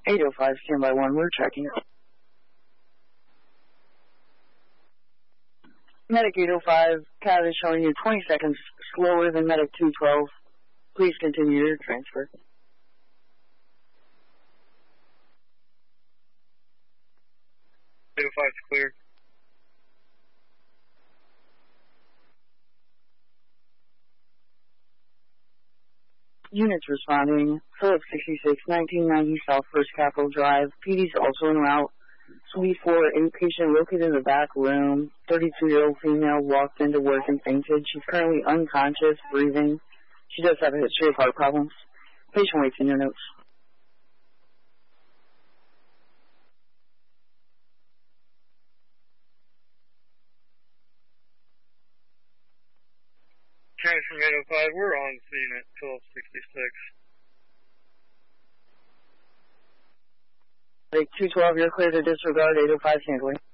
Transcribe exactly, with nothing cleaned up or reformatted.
eight oh five, standby one, we're tracking it. Medic eight oh five, C A V is showing you twenty seconds slower than Medic two twelve. Please continue your transfer. eight oh five is clear. Units responding, Phillips sixty-six, nineteen ninety South First Capitol Drive. P D's also en route. Suite four, a patient located in the back room. thirty-two-year-old female walked into work and fainted. She's currently unconscious, breathing. She does have a history of heart problems. Patient waits in your notes. Transfer eight oh five, we're on scene at twelve sixty-six. Take two twelve, you're clear to disregard eight oh five sampling.